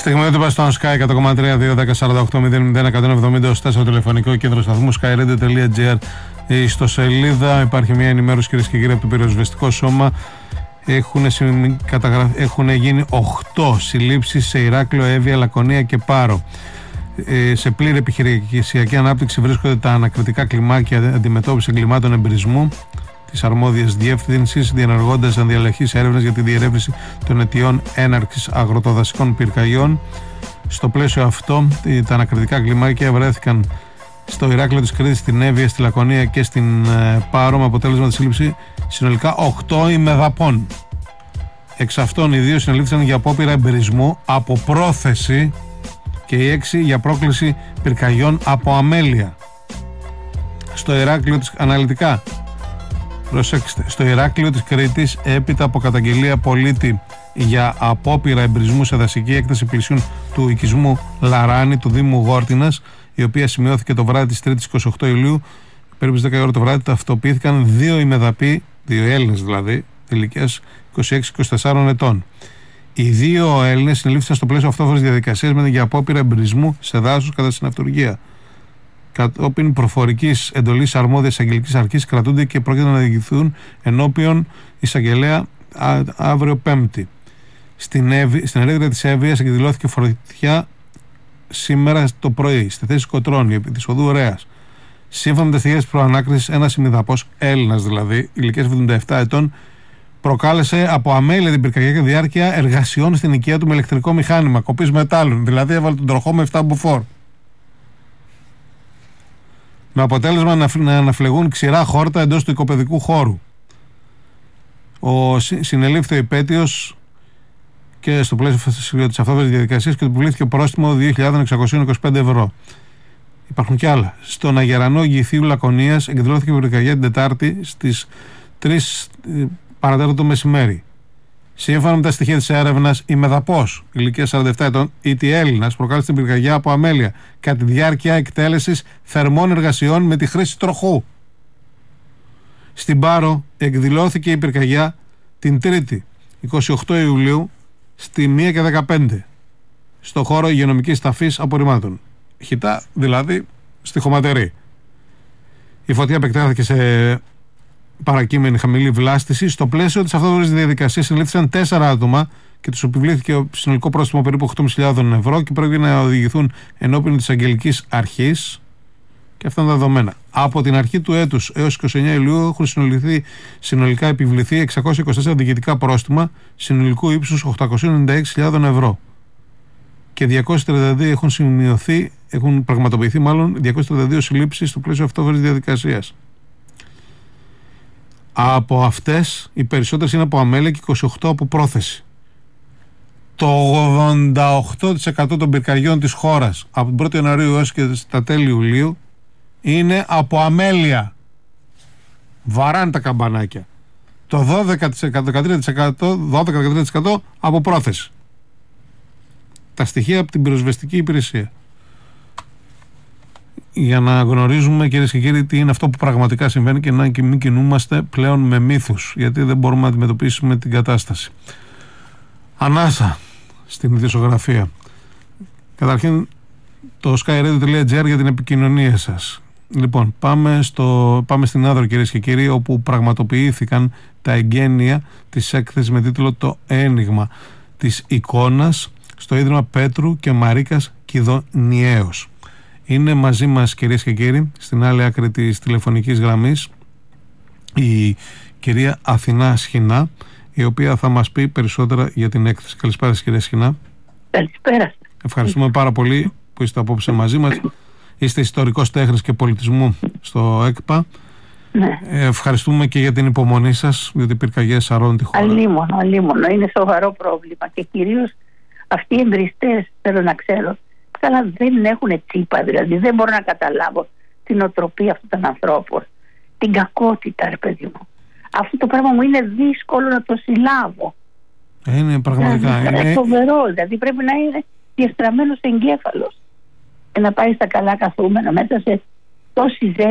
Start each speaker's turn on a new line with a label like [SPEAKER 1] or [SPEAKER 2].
[SPEAKER 1] Στιγμιότυπα στον Sky 100,3-2-10-48-0-01-170 στο τηλεφωνικό κέντρο σταθμού skyradio.gr. Στο σελίδα υπάρχει μια ενημέρωση, κυρίες και κύριοι, από το πυροσβεστικό σώμα. Έχουν γίνει 8 συλλήψεις σε Ηράκλειο, Εύβοια, Λακωνία και Πάρο. Σε πλήρη επιχειρησιακή ανάπτυξη βρίσκονται τα ανακριτικά κλιμάκια αντιμετώπιση εγκλημάτων εμπρισμού της αρμόδιας διεύθυνσης, διενεργώντας ενδιαλλαχείς έρευνες για τη διερεύνηση των αιτιών έναρξης αγροτοδασικών πυρκαγιών. Στο πλαίσιο αυτό, τα ανακριτικά κλιμάκια βρέθηκαν στο Ηράκλειο της Κρήτης, στην Εύβοια, στη Λακωνία και στην Πάρο, με αποτέλεσμα τη σύλληψη συνολικά 8 ημεδαπών. Εξ αυτών, οι 2 συνελήφθησαν για απόπειρα εμπρισμού από πρόθεση και οι 6 για πρόκληση πυρκαγιών από αμέλεια. Στο Ηράκλειο της αναλυτικά. Προσέξτε, στο Ηράκλειο της Κρήτης, έπειτα από καταγγελία πολίτη για απόπειρα εμπρισμού σε δασική έκταση πλησίων του οικισμού Λαράνη του Δήμου Γόρτινας, η οποία σημειώθηκε το βράδυ της 3ης 28 Ιουλίου, περίπου στις 10 ώρα το βράδυ, ταυτοποιήθηκαν 2 ημεδαποί, 2 Έλληνες δηλαδή, ηλικίας 26-24 ετών. Οι 2 Έλληνες συνελήφθησαν στο πλαίσιο αυτόφορης διαδικασίας για απόπειρα εμπρισμού σε δάσος κατά συναυτουργία. Κατόπιν προφορικής εντολής αρμόδιας αγγελικής αρχής κρατούνται και πρόκειται να διηγηθούν ενώπιον εισαγγελέα αύριο Πέμπτη. Στην ερέδρα της Εύβοιας εκδηλώθηκε φωτιά σήμερα το πρωί στη θέση Κοτρώνη επί της οδού Ρέας. Σύμφωνα με τις στοιχεία της προανάκρισης, ένας ημιδαπός, Έλληνας δηλαδή, ηλικίας 77 ετών, προκάλεσε από αμέλεια την πυρκαγιά κατά διάρκεια εργασιών στην οικία του με ηλεκτρικό μηχάνημα κοπής μετάλλων. Δηλαδή έβαλε τον τροχό με 7 μποφόρ. Με αποτέλεσμα να αναφλεγούν ξηρά χόρτα εντός του οικοπαιδικού χώρου. Συνελήφθη ο υπέτειος και στο πλαίσιο της αυτόφορης διαδικασίας και του πουλήθηκε πρόστιμο 2.625 ευρώ. Υπάρχουν κι άλλα. Στον Αγερανό Γηθίου Λακωνίας εκδηλώθηκε η πυρκαγιά την Τετάρτη στις 3 παρατέταρτο το μεσημέρι. Σύμφωνα με τα στοιχεία της έρευνας, η μεδαπός ηλικίας 47 ετών, ήτι Έλληνας, προκάλεσε την πυρκαγιά από αμέλεια κατά τη διάρκεια εκτέλεσης θερμών εργασιών με τη χρήση τροχού. Στην Πάρο εκδηλώθηκε η πυρκαγιά την 3η 28 Ιουλίου στη 1 και 15 στο χώρο υγειονομικής ταφής απορριμμάτων. Χιτά δηλαδή στη Χωματερή. Η φωτιά επεκτάθηκε σε παρακείμενη χαμηλή βλάστηση. Στο πλαίσιο της αυτόφορης διαδικασίας συνελήφθησαν 4 άτομα και τους επιβλήθηκε συνολικό πρόστιμο περίπου 8.500 ευρώ και πρέπει να οδηγηθούν ενώπιον της αγγελικής αρχής. Και αυτά είναι τα δεδομένα. Από την αρχή του έτους έως 29 Ιουλίου έχουν συνολικά επιβληθεί 624 διοικητικά πρόστιμα συνολικού ύψους 896.000 ευρώ. Και 232 έχουν πραγματοποιηθεί 232 συλλήψεις στο πλαίσιο αυτόφορης διαδικασίας. Από αυτές οι περισσότερες είναι από αμέλεια και 28 από πρόθεση. Το 88% των πυρκαγιών της χώρας από την 1η Ιανουαρίου έως και στα τέλη Ιουλίου είναι από αμέλεια. Βαράνε τα καμπανάκια. Το 12% από πρόθεση. Τα στοιχεία από την πυροσβεστική υπηρεσία. Για να γνωρίζουμε, κυρίες και κύριοι, τι είναι αυτό που πραγματικά συμβαίνει και να μην κινούμαστε πλέον με μύθους, γιατί δεν μπορούμε να αντιμετωπίσουμε την κατάσταση. Ανάσα στην ειδησιογραφία. Καταρχήν το skyradio.gr για την επικοινωνία σας. Λοιπόν, πάμε στην Άδρο, κυρίες και κύριοι, όπου πραγματοποιήθηκαν τα εγγένεια της έκθεσης με τίτλο «Το ένιγμα της εικόνας» στο Ίδρυμα Πέτρου και Μαρίκας Κιδωνιέως. Είναι μαζί μας, κυρίες και κύριοι, στην άλλη άκρη της τηλεφωνικής γραμμής η κυρία Αθηνά Σχοινά, η οποία θα μας πει περισσότερα για την έκθεση. Καλησπέρα σας, κυρία Σχοινά.
[SPEAKER 2] Καλησπέρα.
[SPEAKER 1] Ευχαριστούμε πάρα πολύ που είστε απόψε μαζί μας. Είστε ιστορικός τέχνης και πολιτισμού στο ΕΚΠΑ.
[SPEAKER 2] Ναι.
[SPEAKER 1] Ευχαριστούμε και για την υπομονή σας, διότι οι πυρκαγιές σαρώνουν τη χώρα.
[SPEAKER 2] Αλλήμον. Είναι σοβαρό πρόβλημα και κυρίως αυτοί οι εμπριστές, θέλω να ξέρω, αλλά δεν έχουν τσίπα, δηλαδή δεν μπορώ να καταλάβω την οτροπία αυτών των ανθρώπων, την κακότητα, ρε παιδί μου. Αυτό το πράγμα μου είναι δύσκολο να το συλλάβω.
[SPEAKER 1] Είναι πραγματικά.
[SPEAKER 2] Είναι φοβερό, δηλαδή πρέπει να είναι διαστραμμένος εγκέφαλος και να πάει στα καλά καθούμενα μέσα σε τόση